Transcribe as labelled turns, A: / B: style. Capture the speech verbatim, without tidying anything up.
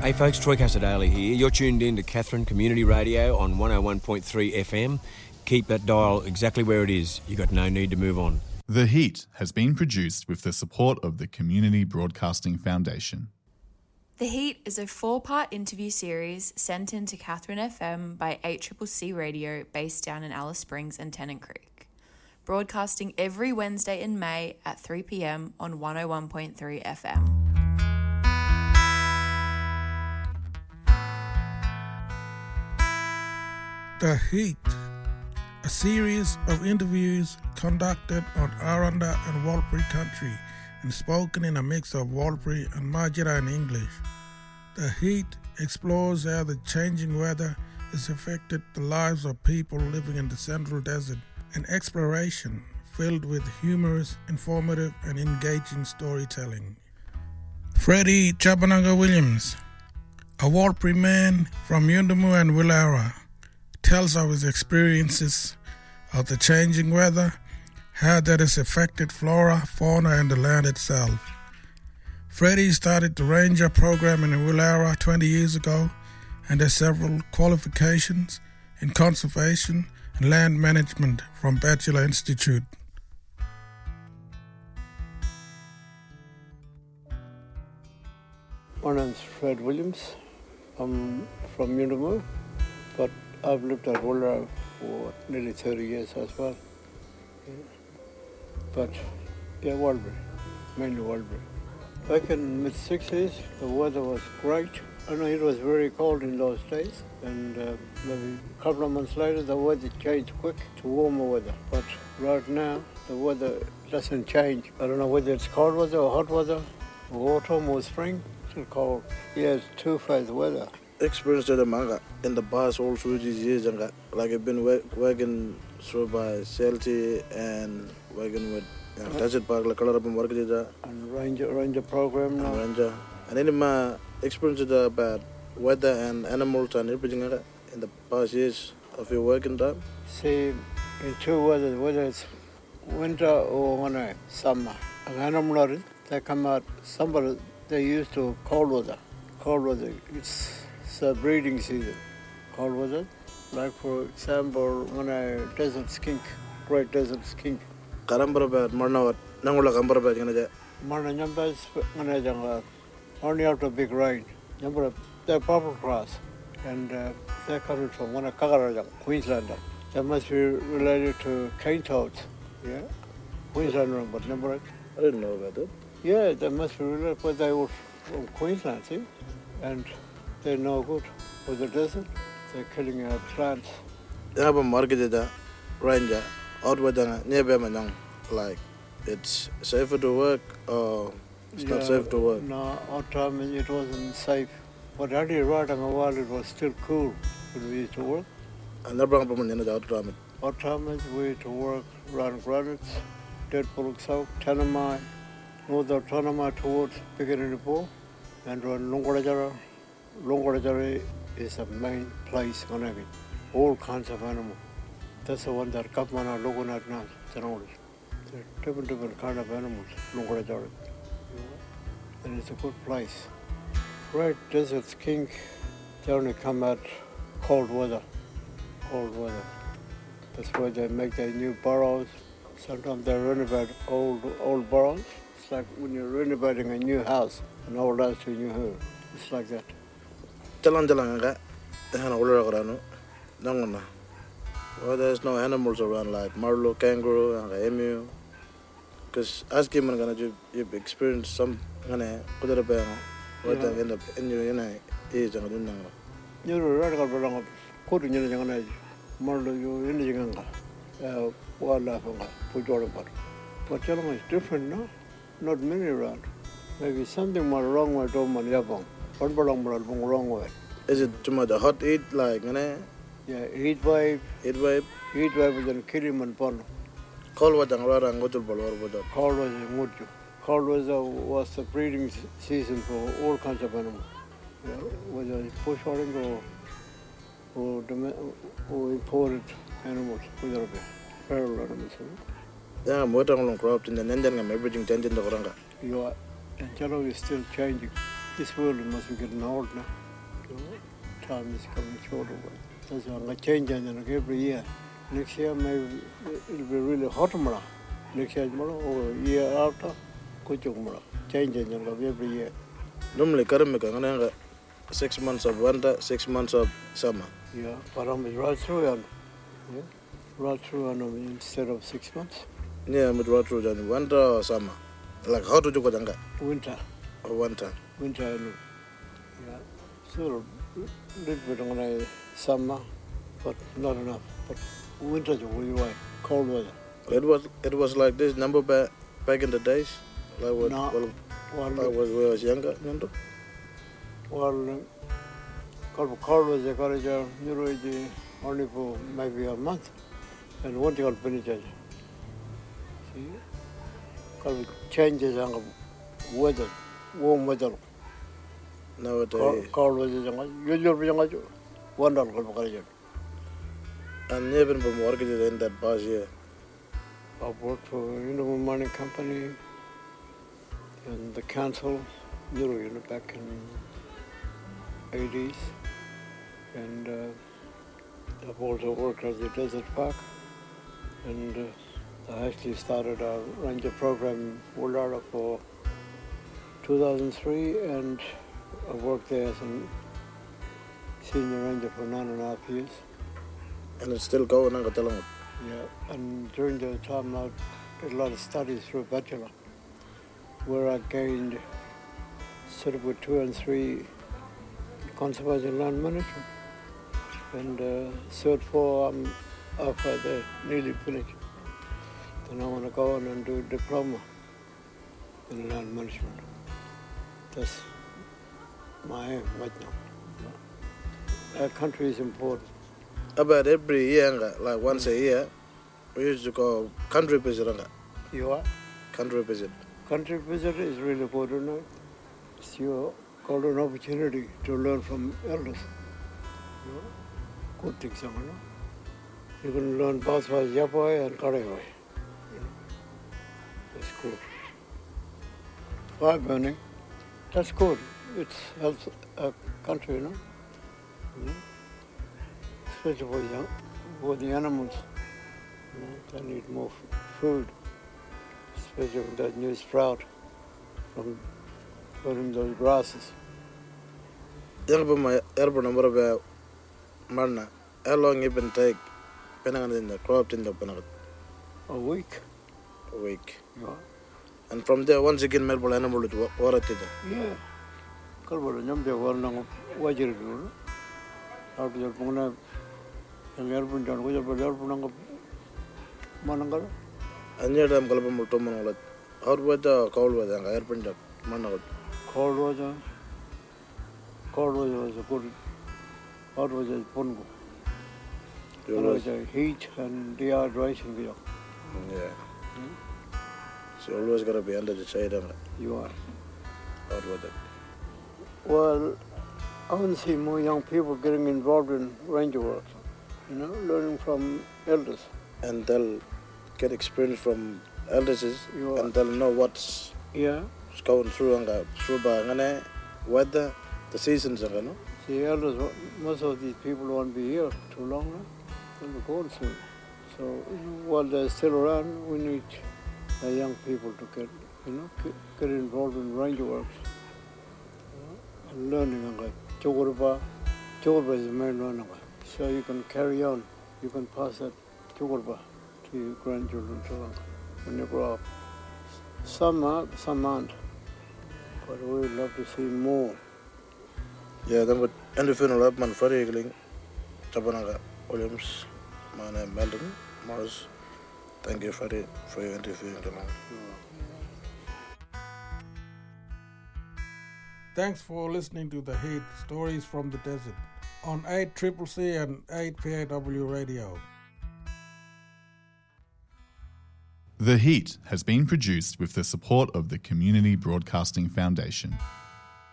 A: Hey folks, Troy Casadale here. You're tuned in to Katherine Community Radio on one oh one point three F M. Keep that dial exactly where it is. You've got no need to move on.
B: The Heat has been produced with the support of the Community Broadcasting Foundation.
C: The Heat is a four-part interview series sent in to Katherine F M by eight C C C Radio based down in Alice Springs and Tennant Creek. Broadcasting every Wednesday in May at three p.m. on one oh one point three F M.
D: The Heat, a series of interviews conducted on Aranda and Warlpiri country and spoken in a mix of Warlpiri and Majira in English. The Heat explores how the changing weather has affected the lives of people living in the Central Desert, an exploration filled with humorous, informative and engaging storytelling. Freddie Chabananga Williams, a Warlpiri man from Yuendumu and Willara, tells of his experiences of the changing weather, how that has affected flora, fauna and the land itself. Freddie started the Ranger program in Willara twenty years ago and has several qualifications in conservation and land management from Bachelor Institute.
E: My name's Fred Williams. I'm from Yuendumu, but I've lived at Willara for nearly thirty years as well. Yeah. But, yeah, Warlpiri, mainly Warlpiri. Back in the mid sixties, the weather was great. I know it was very cold in those days, and uh, maybe a couple of months later, the weather changed quick to warmer weather. But right now, the weather doesn't change. I don't know whether it's cold weather or hot weather, or autumn or spring. It's still cold. Yeah, it's two-phase weather.
F: Experience that manga in the past all through these years, and like I've been working through by C L T and working with you know, Desert Park, like a lot of them working there.
E: And Ranger Ranger program now.
F: And Ranger. And then my experience about weather and animals and everything like that in the past years of your working time.
E: See, in two weathers, whether it's winter or when I summer, animals they come out. Somebody they used to cold weather. Cold weather. It's the breeding season, cold weather. Like for example, when I desert skink, great desert skink.
F: Karambara bad, marna nangula kambara bad gana ja.
E: Marna nyambas gana janga. Only after big rain. Nyambara they're purple grass, and uh, they're coming from one Kagarajang, Queenslander. That must be related to cane toads. Yeah, Queenslander, but number.
F: I didn't know about that.
E: Yeah, they must be related, but they were from Queensland, see, and. They're no good for the desert. They're killing our plants.
F: I have a market there, Ranger, out with the nearby manang. Like, it's safer to work or it's
E: yeah,
F: not safe to work?
E: No, out time it wasn't safe. But I did right on a while it was still cool when we used to work.
F: I never remember when I out time.
E: Out time we used to work around Granite's, Dead Bullock South, Tanamai, north of Tanamai towards Picarinipur, and around Longorajara. Longorajara is the main place on it. All kinds of animals. That's the one that government are looking at now. There are different, different kind of animals, Longorajara. And it's a good place. Great desert skink, they only come at cold weather. Cold weather. That's why they make their new burrows. Sometimes they renovate old old burrows. It's like when you're renovating a new house, an old house to a new home. It's like that.
F: Jalan jalan aga, ehana ulur agarano, nangona. Well, there's no animals around like marlo, kangaroo, and emu. Because as given gonna you you've experienced some gonna kudara ba what the end up in your yana is ang dun nang.
E: You're right about long kudu nyana jangana marlo you in the janga. Uh, wildlife nga pujora but. But jalan is different, no? Not many around. Maybe something more wrong with them and yabong. One belong wrong way.
F: Is it too much hot heat like gonna?
E: Yeah, heat wave.
F: Heat wave.
E: Heat wave is in Kirim and Pond.
F: Cold weather and water and go to Balor with that.
E: Cold weather in Mutu. Cold weather was the breeding season for all kinds of animals. Yeah, whether it's bush holding or or, or imported animals, whether it be feral animals.
F: Yeah, I'm waiting on crop in the Nandan and everything changing the Goranga.
E: You are, and Jalo is still changing. this world must be getting old now. You know, time is coming short away. That's why I'm changing every year. Next year maybe it'll be really hot tomorrow. Next year tomorrow or year after, kuchumura. Changing every year.
F: Normally, Karamika, six months of winter, six months of summer.
E: Yeah, but I'm right through and yeah, right through and instead of six months.
F: Yeah, I'm right through and winter or summer. Like how to do it?
E: Winter.
F: Or winter.
E: Winter, and yeah. So a little bit on a summer, but not enough. But winter is really white, cold weather.
F: It was it was like this number back back in the days, like what,
E: No.
F: well,
E: Well,
F: I was when I was younger, you know.
E: well, cold cold weather, cold weather, you only for maybe a month, and one thing I'll finish it. See, cold changes on weather, warm weather.
F: Nowadays,
E: Cold weather, you you one dollar cold
F: and even from working in that past year.
E: I worked for you know mining company and the council, you know, you know back in eighties, and uh, I've also worked at the Desert Park, and uh, I actually started a ranger program in Woollahra for two thousand three, and I worked there as a senior ranger for nine and a half years.
F: And it's still going on.
E: Yeah, and during the time I did a lot of studies through bachelor, where I gained certificate two and three conservation land management, and uh, cert four I'm after that nearly finished. Then I want to go on and do a diploma in land management. That's my aim right now. Our country is important.
F: About every year, like once a year, we used to go country visit.
E: You are?
F: Country visit.
E: Country visit is really important. No? It's your golden opportunity to learn from elders. You know? Good things, you know. You can learn both by Yapai and Kareoi. You know? That's good. Fire burning, that's good. It helps a country, you know. You know? Especially for, young, for the animals. You know? They need more f- food. Especially with that new sprout from burning those grasses.
F: My airborne number of Marna, how long it been take depending on the crop in the Panag?
E: A week.
F: A week.
E: Yeah.
F: And from there, once again, Melbourne animal with water.
E: Yeah. Kalbara nyamde warna wajir dulu. Harus jadi pengguna yang airborne jangan kau jadi airborne nangkap mana nggak?
F: And yet, I'm going to tell you, how was the cold weather? Airplane job.
E: Cold weather. Cold weather was a good. Hot weather is pungu. Cold weather heat and dehydration.
F: Yeah. Hmm? So you always got to be under the shade.
E: You are.
F: Hot weather.
E: Well, I want to see more young people getting involved in ranger work. You know, learning from elders.
F: And they'll get experience from elders and they'll know what's
E: yeah.
F: going through and through the weather, the seasons. You know?
E: The elders, most of these people won't be here too long. No? They'll be gone soon. So while they're still around, we need the young people to get, you know, get, get involved in ranger works. You know, and learning. Chogurba, Chogurba is the main one. So you can carry on. You can pass that Chogurba to your grandchildren too, when you grow up. Some are, some aren't. But we would love to see more.
F: Yeah, then with any funeral up, man, Freddie Eagling, Chabananga Williams, my name Melton Morris. Thank you, Freddie, for your interview.
D: Thanks for listening to The Heat, Stories from the Desert, on eight C C C and eight P A W Radio.
B: The Heat has been produced with the support of the Community Broadcasting Foundation.